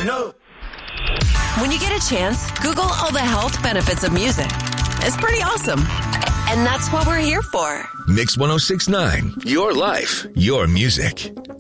know. When you get a chance, Google all the health benefits of music. It's pretty awesome. And that's what we're here for. Mix 106.9, your life, your music.